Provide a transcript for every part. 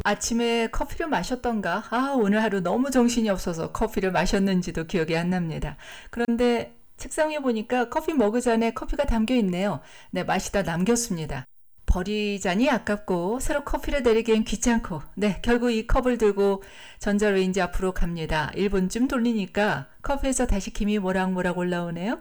아침에 커피를 마셨던가? 오늘 하루 너무 정신이 없어서 커피를 마셨는지도 기억이 안 납니다. 그런데 책상 위에 보니까 커피 먹기 전에 커피가 담겨 있네요. 네, 마시다 남겼습니다. 버리자니 아깝고 새로 커피를 내리기엔 귀찮고 결국 이 컵을 들고 전자레인지 앞으로 갑니다. 1분쯤 돌리니까 커피에서 다시 김이 모락모락 올라오네요.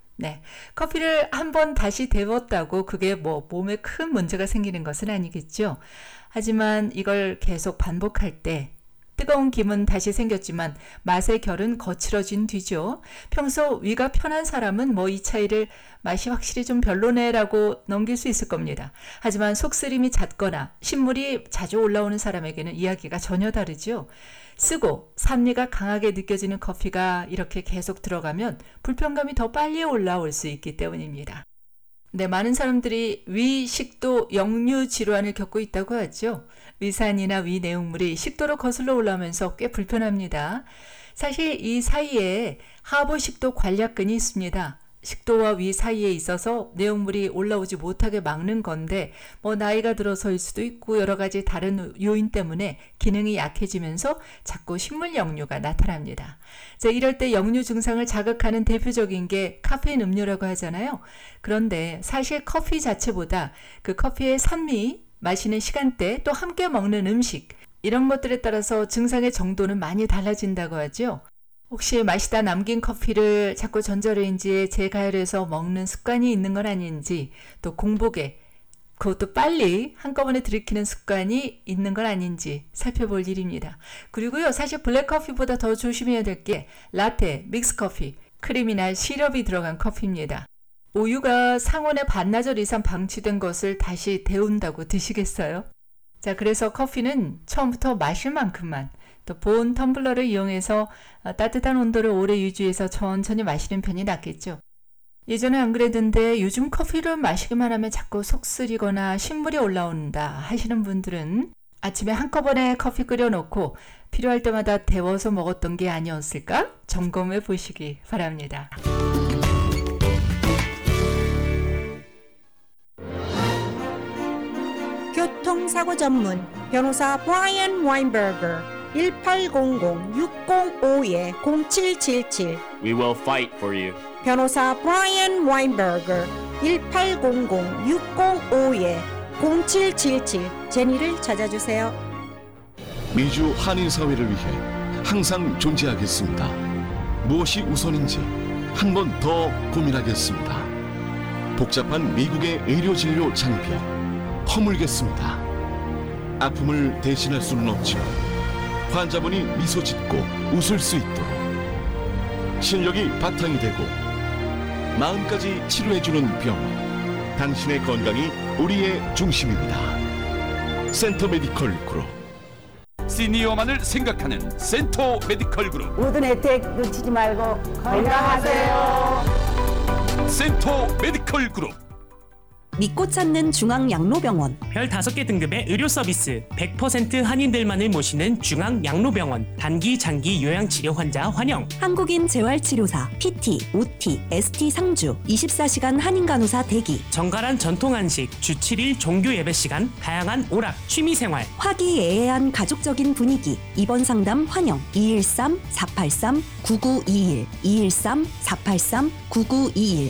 커피를 한번 다시 데웠다고 그게 몸에 큰 문제가 생기는 것은 아니겠죠. 하지만 이걸 계속 반복할 때 뜨거운 김은 다시 생겼지만 맛의 결은 거칠어진 뒤죠. 평소 위가 편한 사람은 이 차이를 맛이 확실히 좀 별로네라고 넘길 수 있을 겁니다. 하지만 속쓰림이 잦거나 신물이 자주 올라오는 사람에게는 이야기가 전혀 다르죠. 쓰고 산미가 강하게 느껴지는 커피가 이렇게 계속 들어가면 불편감이 더 빨리 올라올 수 있기 때문입니다. 많은 사람들이 위, 식도, 역류 질환을 겪고 있다고 하죠. 위산이나 위 내용물이 식도로 거슬러 올라오면서 꽤 불편합니다. 사실 이 사이에 하부식도 관략근이 있습니다. 식도와 위 사이에 있어서 내용물이 올라오지 못하게 막는 건데 나이가 들어서일 수도 있고 여러 가지 다른 요인 때문에 기능이 약해지면서 자꾸 식물 역류가 나타납니다. 이럴 때 역류 증상을 자극하는 대표적인 게 카페인 음료라고 하잖아요. 그런데 사실 커피 자체보다 그 커피의 산미, 마시는 시간대, 또 함께 먹는 음식 이런 것들에 따라서 증상의 정도는 많이 달라진다고 하죠. 혹시 마시다 남긴 커피를 자꾸 전자레인지에 재가열해서 먹는 습관이 있는 건 아닌지, 또 공복에 그것도 빨리 한꺼번에 들이키는 습관이 있는 건 아닌지 살펴볼 일입니다. 그리고요, 사실 블랙커피보다 더 조심해야 될 게 라테, 믹스커피, 크림이나 시럽이 들어간 커피입니다. 우유가 상온에 반나절 이상 방치된 것을 다시 데운다고 드시겠어요? 그래서 커피는 처음부터 마실 만큼만 또 보온 텀블러를 이용해서 따뜻한 온도를 오래 유지해서 천천히 마시는 편이 낫겠죠. 예전에 안 그랬는데 요즘 커피를 마시기만 하면 자꾸 속 쓰리거나 신물이 올라온다 하시는 분들은 아침에 한꺼번에 커피 끓여놓고 필요할 때마다 데워서 먹었던 게 아니었을까? 점검해 보시기 바랍니다. 교통사고 전문 변호사 브라이언 와인버거 1800-605-0777 We will fight for you. 변호사 브라이언 와인버거 1800-605-0777 제니를 찾아주세요. 미주 한인사회를 위해 항상 존재하겠습니다. 무엇이 우선인지 한 번 더 고민하겠습니다. 복잡한 미국의 의료진료 장벽 허물겠습니다. 아픔을 대신할 수는 없지만 환자분이 미소 짓고 웃을 수 있도록 실력이 바탕이 되고 마음까지 치료해주는 병원, 당신의 건강이 우리의 중심입니다. 센터 메디컬 그룹. 시니어만을 생각하는 센터 메디컬 그룹. 모든 혜택 놓치지 말고 건강하세요. 센터 메디컬 그룹. 믿고 찾는 중앙양로병원 별 5개 등급의 의료 서비스 100% 한인들만을 모시는 중앙양로병원. 단기 장기 요양치료 환자 환영. 한국인 재활치료사 PT, OT, ST 상주 24시간 한인간호사 대기. 정갈한 전통 한식 주 7일 종교 예배 시간. 다양한 오락 취미생활. 화기애애한 가족적인 분위기. 입원 상담 환영. 213-483-9921 213-483-9921.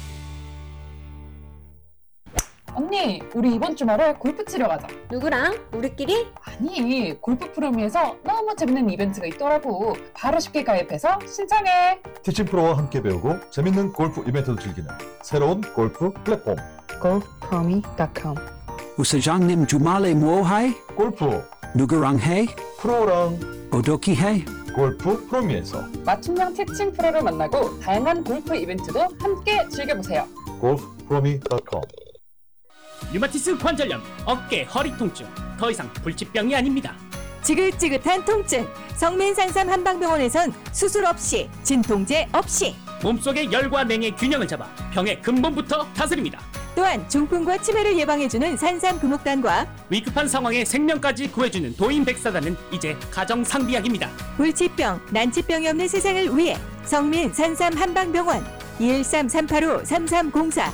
언니, 우리 이번 주말에 골프 치러 가자. 누구랑? 우리끼리? 아니, 골프 프로미에서 너무 재밌는 이벤트가 있더라고. 바로 쉽게 가입해서 신청해. 티칭 프로와 함께 배우고 재밌는 골프 이벤트도 즐기는 새로운 골프 플랫폼 golfpromi.com. 우사장님 주말에 뭐 해? 골프. 누구랑 해? 프로랑. 어떻게 해? 골프 프로미에서 맞춤형 티칭 프로를 만나고 다양한 골프 이벤트도 함께 즐겨보세요. golfpromi.com. 류마티스 관절염, 어깨, 허리 통증. 더 이상 불치병이 아닙니다. 지긋지긋한 통증. 성민산삼 한방병원에선 수술 없이, 진통제 없이 몸속의 열과 냉의 균형을 잡아 병의 근본부터 다스립니다. 또한 중풍과 치매를 예방해주는 산삼 금옥단과 위급한 상황에 생명까지 구해주는 도인백사단은 이제 가정상비약입니다. 불치병, 난치병이 없는 세상을 위해 성민 산삼 한방병원 213-385-3304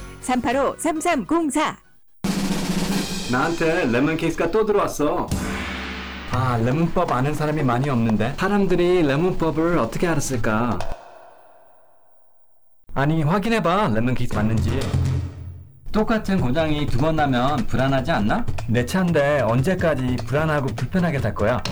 385-3304. 나한테 레몬 케이스가 또 들어왔어. 레몬법 아는 사람이 많이 없는데 사람들이 레몬법을 어떻게 알았을까? 아니, 확인해봐. 레몬케이크 맞는지. 똑같은 고장이 2번 나면 불안하지 않나? 내 차인데 언제까지 불안하고 불편하게 탈 거야?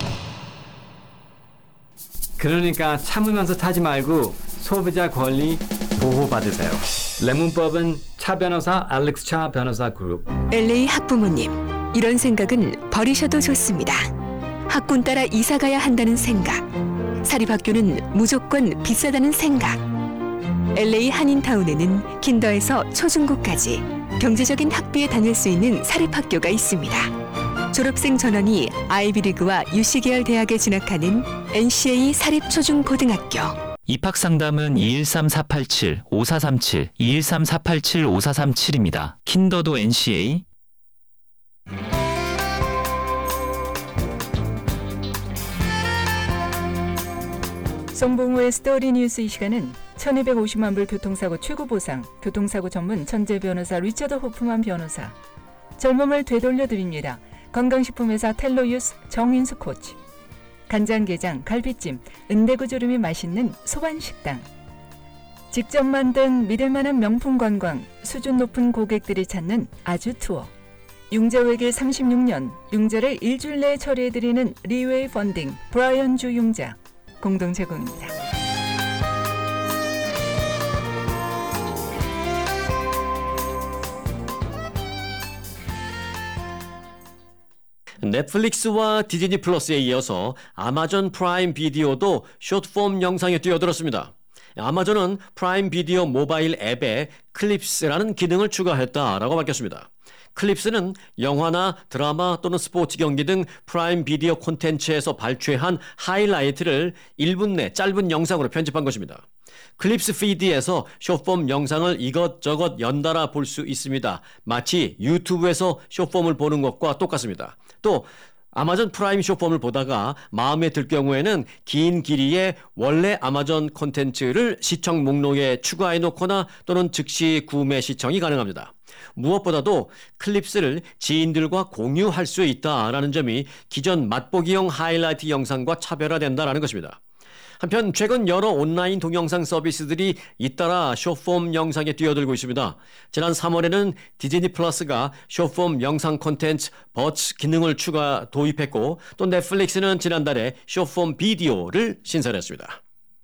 그러니까 참으면서 타지 말고 소비자 권리 보호받으세요. 레몬법은 차 변호사 알렉스 차 변호사 그룹. LA 학부모님, 이런 생각은 버리셔도 좋습니다. 학군 따라 이사 가야 한다는 생각, 사립학교는 무조건 비싸다는 생각. LA 한인타운에는 킨더에서 초중고까지 경제적인 학비에 다닐 수 있는 사립학교가 있습니다. 졸업생 전원이 아이비리그와 UC 계열 대학에 진학하는 NCA 사립초중고등학교. 입학상담은 213-487-5437, 213-487-5437입니다. 킨더도 NCA. 송봉우의 스토리 뉴스. 이 시간은 1250만 불 교통사고 최고보상, 교통사고 전문 천재 변호사 리처드 호프만 변호사, 젊음을 되돌려드립니다. 건강식품회사 텔로유스 정인수 코치, 간장게장, 갈비찜, 은대구조림이 맛있는 소반식당, 직접 만든 믿을만한 명품 관광, 수준 높은 고객들이 찾는 아주투어, 융자외길 36년, 융자를 일주일 내에 처리해드리는 리웨이 펀딩, 브라이언 주 융자, 공동 제공입니다. 넷플릭스와 디즈니 플러스에 이어서 아마존 프라임 비디오도 숏폼 영상에 뛰어들었습니다. 아마존은 프라임 비디오 모바일 앱에 클립스라는 기능을 추가했다라고 밝혔습니다. 클립스는 영화나 드라마 또는 스포츠 경기 등 프라임 비디오 콘텐츠에서 발췌한 하이라이트를 1분 내 짧은 영상으로 편집한 것입니다. 클립스 피드에서 숏폼 영상을 이것저것 연달아 볼 수 있습니다. 마치 유튜브에서 숏폼을 보는 것과 똑같습니다. 또 아마존 프라임 숏폼을 보다가 마음에 들 경우에는 긴 길이의 원래 아마존 콘텐츠를 시청 목록에 추가해 놓거나 또는 즉시 구매 시청이 가능합니다. 무엇보다도 클립스를 지인들과 공유할 수 있다라는 점이 기존 맛보기용 하이라이트 영상과 차별화된다라는 것입니다. 한편 최근 여러 온라인 동영상 서비스들이 잇따라 숏폼 영상에 뛰어들고 있습니다. 지난 3월에는 디즈니 플러스가 숏폼 영상 콘텐츠 버츠 기능을 도입했고, 또 넷플릭스는 지난달에 숏폼 비디오를 신설했습니다.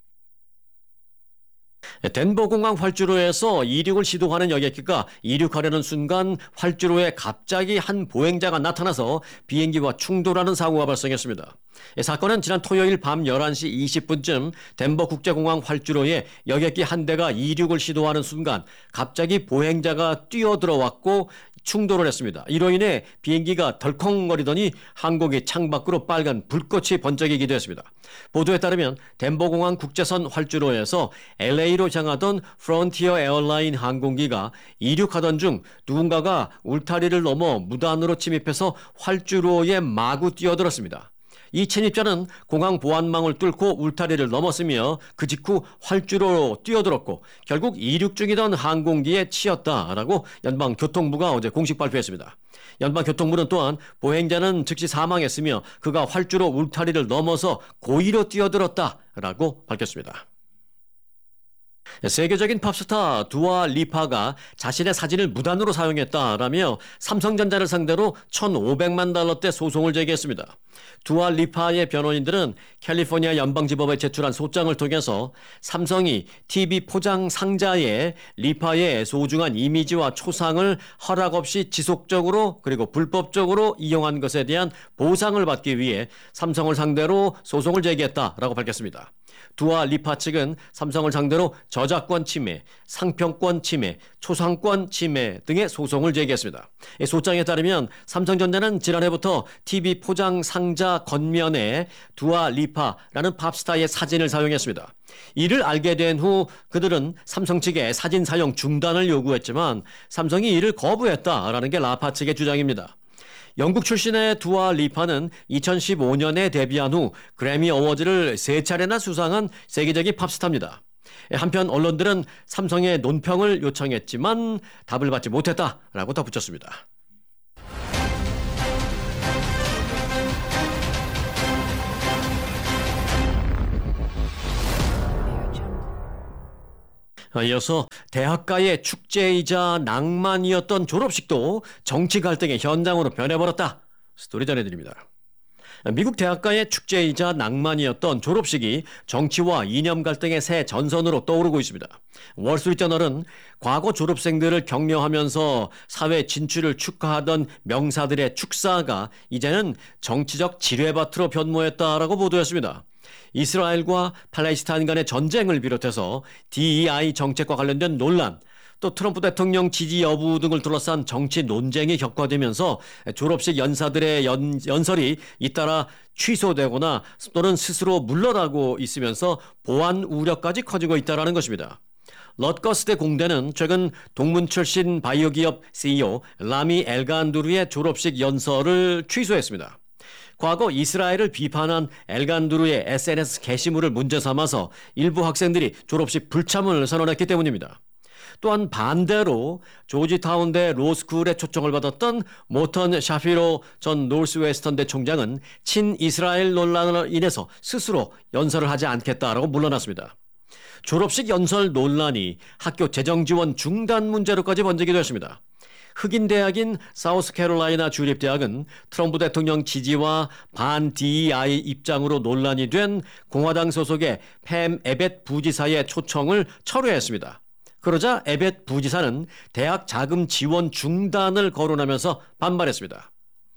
덴버공항 활주로에서 이륙을 시도하는 여객기가 이륙하려는 순간 활주로에 갑자기 한 보행자가 나타나서 비행기와 충돌하는 사고가 발생했습니다. 사건은 지난 토요일 밤 11시 20분쯤 덴버 국제공항 활주로에 여객기 한 대가 이륙을 시도하는 순간 갑자기 보행자가 뛰어들어왔고 충돌을 했습니다. 이로 인해 비행기가 덜컹거리더니 항공기 창밖으로 빨간 불꽃이 번쩍이기도 했습니다. 보도에 따르면 덴버공항 국제선 활주로에서 LA로 향하던 프론티어 에어라인 항공기가 이륙하던 중 누군가가 울타리를 넘어 무단으로 침입해서 활주로에 마구 뛰어들었습니다. 이 침입자는 공항 보안망을 뚫고 울타리를 넘었으며 그 직후 활주로로 뛰어들었고 결국 이륙 중이던 항공기에 치였다라고 연방교통부가 어제 공식 발표했습니다. 연방교통부는 또한 보행자는 즉시 사망했으며 그가 활주로 울타리를 넘어서 고의로 뛰어들었다라고 밝혔습니다. 세계적인 팝스타 두아 리파가 자신의 사진을 무단으로 사용했다라며 삼성전자를 상대로 1,500만 달러대 소송을 제기했습니다. 두아 리파의 변호인들은 캘리포니아 연방지법에 제출한 소장을 통해서 삼성이 TV 포장 상자에 리파의 소중한 이미지와 초상을 허락 없이 지속적으로 그리고 불법적으로 이용한 것에 대한 보상을 받기 위해 삼성을 상대로 소송을 제기했다라고 밝혔습니다. 두아 리파 측은 삼성을 상대로 저작권 침해, 상표권 침해, 초상권 침해 등의 소송을 제기했습니다. 소장에 따르면 삼성전자는 지난해부터 TV 포장 상자 겉면에 두아 리파라는 팝스타의 사진을 사용했습니다. 이를 알게 된 후 그들은 삼성 측에 사진 사용 중단을 요구했지만 삼성이 이를 거부했다라는 게 라파 측의 주장입니다. 영국 출신의 두아 리파는 2015년에 데뷔한 후 그래미 어워즈를 3차례나 수상한 세계적인 팝스타입니다. 한편 언론들은 삼성의 논평을 요청했지만 답을 받지 못했다라고 덧붙였습니다. 이어서 대학가의 축제이자 낭만이었던 졸업식도 정치 갈등의 현장으로 변해버렸다. 스토리 전해드립니다. 미국 대학가의 축제이자 낭만이었던 졸업식이 정치와 이념 갈등의 새 전선으로 떠오르고 있습니다. 월스트리트저널은 과거 졸업생들을 격려하면서 사회 진출을 축하하던 명사들의 축사가 이제는 정치적 지뢰밭으로 변모했다라고 보도했습니다. 이스라엘과 팔레스타인 간의 전쟁을 비롯해서 DEI 정책과 관련된 논란, 또 트럼프 대통령 지지 여부 등을 둘러싼 정치 논쟁이 격화되면서 졸업식 연사들의 연설이 잇따라 취소되거나 또는 스스로 물러나고 있으면서 보안 우려까지 커지고 있다는 것입니다. 럿거스대 공대는 최근 동문 출신 바이오 기업 CEO 라미 엘간두르의 졸업식 연설을 취소했습니다. 과거 이스라엘을 비판한 엘간두르의 SNS 게시물을 문제 삼아서 일부 학생들이 졸업식 불참을 선언했기 때문입니다. 또한 반대로 조지타운대 로스쿨에 초청을 받았던 모턴 샤피로 전 노스웨스턴대 총장은 친이스라엘 논란으로 인해서 스스로 연설을 하지 않겠다라고 물러났습니다. 졸업식 연설 논란이 학교 재정 지원 중단 문제로까지 번지기도 했습니다. 흑인 대학인 사우스캐롤라이나 주립대학은 트럼프 대통령 지지와 반 DEI 입장으로 논란이 된 공화당 소속의 팸 에벳 부지사의 초청을 철회했습니다. 그러자 에벳 부지사는 대학 자금 지원 중단을 거론하면서 반발했습니다.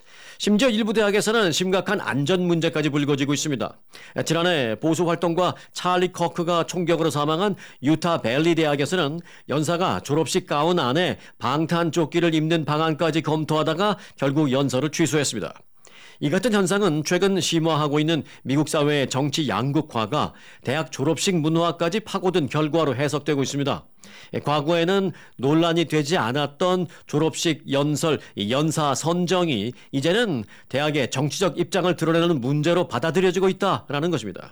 심지어 일부 대학에서는 심각한 안전 문제까지 불거지고 있습니다. 지난해 보수활동가 찰리 커크가 총격으로 사망한 유타 밸리 대학에서는 연사가 졸업식 가운 안에 방탄조끼를 입는 방안까지 검토하다가 결국 연설을 취소했습니다. 이 같은 현상은 최근 심화하고 있는 미국 사회의 정치 양극화가 대학 졸업식 문화까지 파고든 결과로 해석되고 있습니다. 과거에는 논란이 되지 않았던 졸업식 연설, 연사 선정이 이제는 대학의 정치적 입장을 드러내는 문제로 받아들여지고 있다라는 것입니다.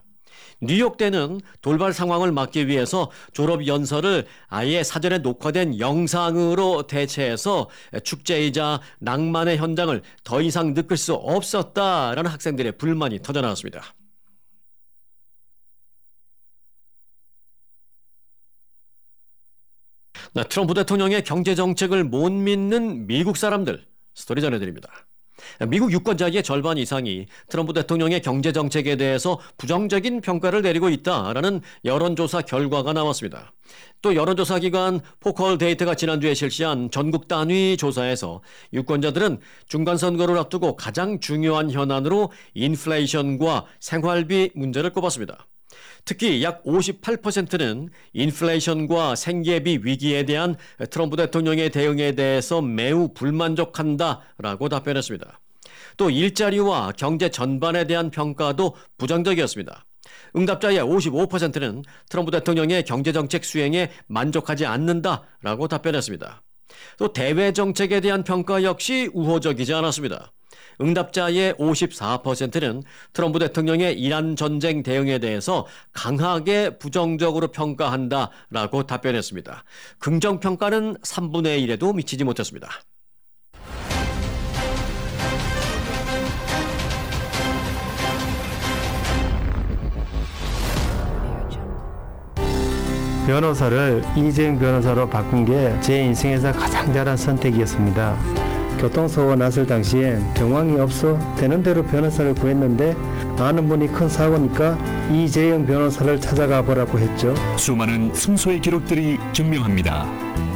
뉴욕대는 돌발 상황을 막기 위해서 졸업 연설을 아예 사전에 녹화된 영상으로 대체해서 축제이자 낭만의 현장을 더 이상 느낄 수 없었다라는 학생들의 불만이 터져나왔습니다. 트럼프 대통령의 경제정책을 못 믿는 미국 사람들 스토리 전해드립니다. 미국 유권자의 절반 이상이 트럼프 대통령의 경제정책에 대해서 부정적인 평가를 내리고 있다라는 여론조사 결과가 나왔습니다. 또 여론조사기관 포컬 데이터가 지난주에 실시한 전국 단위 조사에서 유권자들은 중간선거를 앞두고 가장 중요한 현안으로 인플레이션과 생활비 문제를 꼽았습니다. 특히 약 58%는 인플레이션과 생계비 위기에 대한 트럼프 대통령의 대응에 대해서 매우 불만족한다라고 답변했습니다. 또 일자리와 경제 전반에 대한 평가도 부정적이었습니다. 응답자의 55%는 트럼프 대통령의 경제정책 수행에 만족하지 않는다라고 답변했습니다. 또 대외 정책에 대한 평가 역시 우호적이지 않았습니다. 응답자의 54%는 트럼프 대통령의 이란 전쟁 대응에 대해서 강하게 부정적으로 평가한다라고 답변했습니다. 긍정평가는 3분의 1에도 미치지 못했습니다. 변호사를 이재용 변호사로 바꾼 게 제 인생에서 가장 잘한 선택이었습니다. 교통사고가 났을 당시엔 정황이 없어 되는 대로 변호사를 구했는데 아는 분이 큰 사고니까 이재용 변호사를 찾아가 보라고 했죠. 수많은 승소의 기록들이 증명합니다.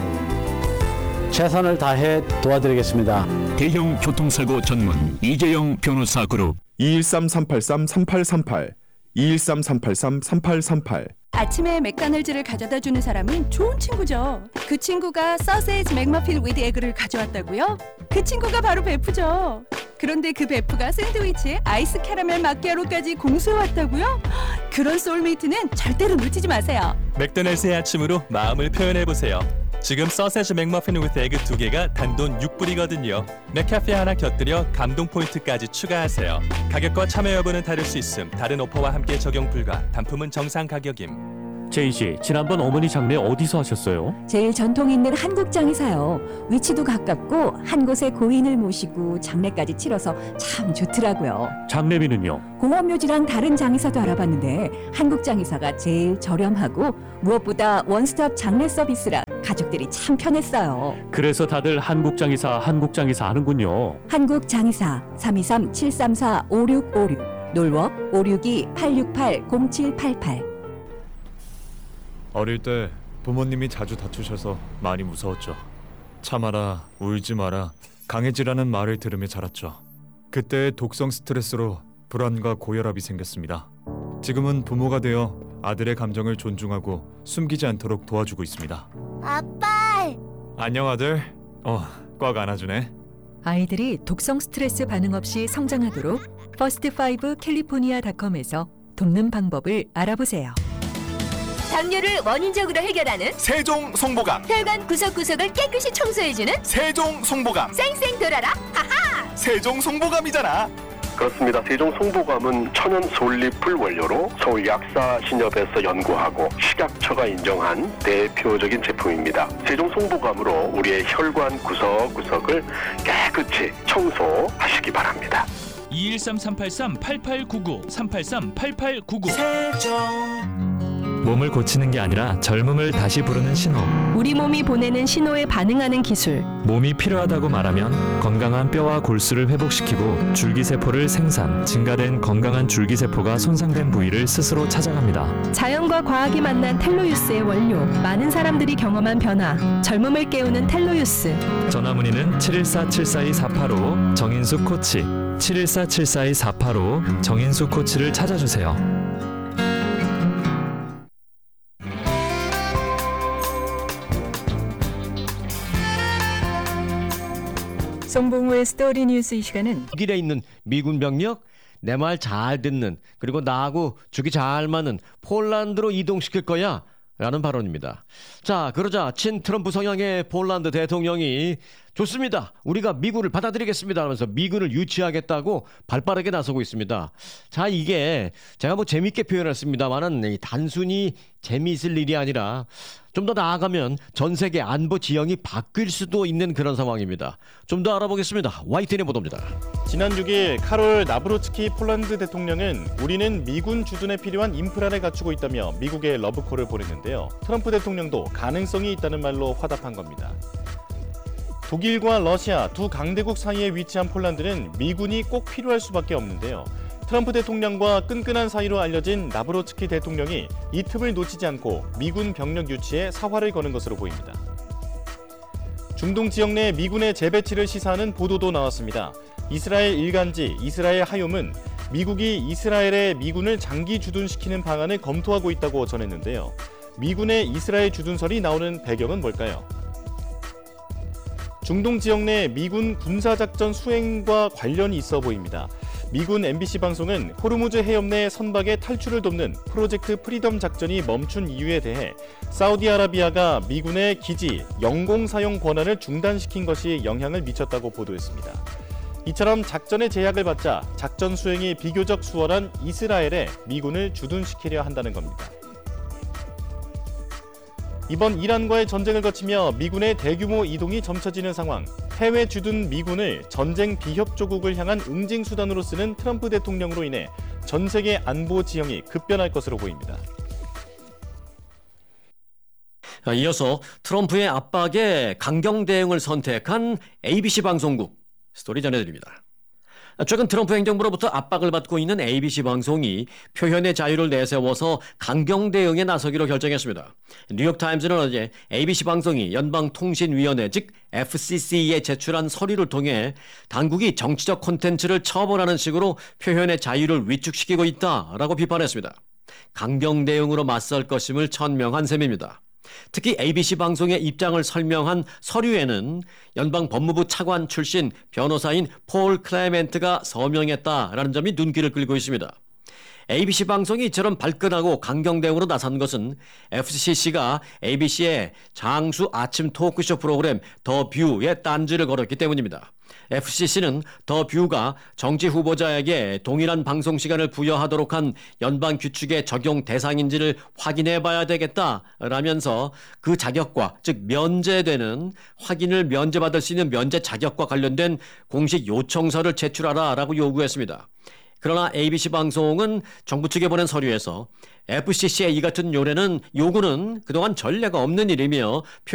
최선을 다해 도와드리겠습니다. 대형 교통사고 전문 이재용 변호사 그룹 213-383-3838 213-383-3838 아침에 맥도날드를 가져다 주는 사람은 좋은 친구죠. 그 친구가 서세지 맥머핀 위드 에그를 가져왔다고요? 그 친구가 바로 베프죠. 그런데 그 베프가 샌드위치에 아이스 캐러멜 마키아로까지 공수해왔다고요? 그런 소울메이트는 절대로 놓치지 마세요. 맥도날드의 아침으로 마음을 표현해보세요. 지금 서세지 맥머핀 위드 에그 2개가 단돈 6불이거든요. 맥카페 하나 곁들여 감동 포인트까지 추가하세요. 가격과 참여 여부는 다를 수 있음. 다른 오퍼와 함께 적용 불가. 단품은 정상 가격임. 제인 씨, 지난번 어머니 장례 어디서 하셨어요? 제일 전통 있는 한국장에서요. 위치도 가깝고 한 곳에 고인을 모시고 장례까지 치러서 참 좋더라고요. 장례비는요? 공원묘지랑 다른 장의사도 알아봤는데 한국장의사가 제일 저렴하고 무엇보다 원스톱 장례 서비스라 가족들이 참 편했어요. 그래서 다들 한국장의사 하는군요. 한국장의사 323-734-5656 놀워 562-868-0788 어릴 때 부모님이 자주 다투셔서 많이 무서웠죠. 참아라, 울지 마라, 강해지라는 말을 들으며 자랐죠. 그때의 독성 스트레스로 불안과 고혈압이 생겼습니다. 지금은 부모가 되어 아들의 감정을 존중하고 숨기지 않도록 도와주고 있습니다. 아빠! 안녕 아들. 꽉 안아주네. 아이들이 독성 스트레스 반응 없이 성장하도록 first5캘리포니아닷컴에서 돕는 방법을 알아보세요. 당뇨를 원인적으로 해결하는 세종 송보감, 혈관 구석구석을 깨끗이 청소해주는 세종 송보감, 쌩쌩 돌아라 하하. 세종 송보감이잖아. 그렇습니다. 세종 송보감은 천연 솔잎을 원료로 서울 약사신협에서 연구하고 식약처가 인정한 대표적인 제품입니다. 세종 송보감으로 우리의 혈관 구석구석을 깨끗이 청소하시기 바랍니다. 213-383-8899 383-8899 세종. 몸을 고치는 게 아니라 젊음을 다시 부르는 신호. 우리 몸이 보내는 신호에 반응하는 기술. 몸이 필요하다고 말하면 건강한 뼈와 골수를 회복시키고 줄기세포를 생산, 증가된 건강한 줄기세포가 손상된 부위를 스스로 찾아갑니다. 자연과 과학이 만난 텔로유스의 원료. 많은 사람들이 경험한 변화. 젊음을 깨우는 텔로유스. 전화문의는 714-742-485 정인수 코치, 714-742-485 정인수 코치를 찾아주세요. 송봉우의 스토리 뉴스 이 시간은 길에 있는 미군 병력, 내 말 잘 듣는, 그리고 나하고 죽이 잘 맞는 폴란드로 이동시킬 거야 라는 발언입니다. 자, 그러자 친 트럼프 성향의 폴란드 대통령이 좋습니다, 우리가 미군을 받아들이겠습니다 하면서 미군을 유치하겠다고 발빠르게 나서고 있습니다. 자, 이게 제가 재밌게 표현했습니다만은 단순히 재미있을 일이 아니라 좀 더 나아가면 전 세계 안보 지형이 바뀔 수도 있는 그런 상황입니다. 좀 더 알아보겠습니다. YTN의 보도입니다. 지난 6일 카롤 나브로츠키 폴란드 대통령은 우리는 미군 주둔에 필요한 인프라를 갖추고 있다며 미국에 러브콜을 보냈는데요. 트럼프 대통령도 가능성이 있다는 말로 화답한 겁니다. 독일과 러시아 두 강대국 사이에 위치한 폴란드는 미군이 꼭 필요할 수밖에 없는데요. 트럼프 대통령과 끈끈한 사이로 알려진 나브로츠키 대통령이 이 틈을 놓치지 않고 미군 병력 유치에 사활을 거는 것으로 보입니다. 중동 지역 내 미군의 재배치를 시사하는 보도도 나왔습니다. 이스라엘 일간지 이스라엘 하욤은 미국이 이스라엘에 미군을 장기 주둔시키는 방안을 검토하고 있다고 전했는데요. 미군의 이스라엘 주둔설이 나오는 배경은 뭘까요? 중동 지역 내 미군 군사작전 수행과 관련이 있어 보입니다. 미군 MBC 방송은 호르무즈 해협 내 선박의 탈출을 돕는 프로젝트 프리덤 작전이 멈춘 이유에 대해 사우디아라비아가 미군의 기지, 영공 사용 권한을 중단시킨 것이 영향을 미쳤다고 보도했습니다. 이처럼 작전의 제약을 받자 작전 수행이 비교적 수월한 이스라엘에 미군을 주둔시키려 한다는 겁니다. 이번 이란과의 전쟁을 거치며 미군의 대규모 이동이 점쳐지는 상황, 해외 주둔 미군을 전쟁 비협조국을 향한 응징 수단으로 쓰는 트럼프 대통령으로 인해 전 세계 안보 지형이 급변할 것으로 보입니다. 이어서 트럼프의 압박에 강경 대응을 선택한 ABC 방송국 스토리 전해드립니다. 최근 트럼프 행정부로부터 압박을 받고 있는 ABC 방송이 표현의 자유를 내세워서 강경 대응에 나서기로 결정했습니다. 뉴욕타임즈는 어제 ABC 방송이 연방통신위원회 즉 FCC에 제출한 서류를 통해 당국이 정치적 콘텐츠를 처벌하는 식으로 표현의 자유를 위축시키고 있다라고 비판했습니다. 강경 대응으로 맞설 것임을 천명한 셈입니다. 특히 ABC 방송의 입장을 설명한 서류에는 연방 법무부 차관 출신 변호사인 폴 클레멘트가 서명했다라는 점이 눈길을 끌고 있습니다. ABC 방송이 이처럼 발끈하고 강경 대응으로 나선 것은 FCC가 ABC의 장수 아침 토크쇼 프로그램 더 뷰에 딴지를 걸었기 때문입니다. FCC는 더 뷰가 정치 후보자에게 동일한 방송 시간을 부여하도록 한 연방 규칙의 적용 대상인지를 확인해 봐야 되겠다라면서 그 자격과, 즉 면제되는, 확인을 면제받을 수 있는 면제 자격과 관련된 공식 요청서를 제출하라라고 요구했습니다. 그러나 ABC 방송은 정부 측에 보낸 서류에서 FCC의 이 같은 요구는 그동안 전례가 없는 일이며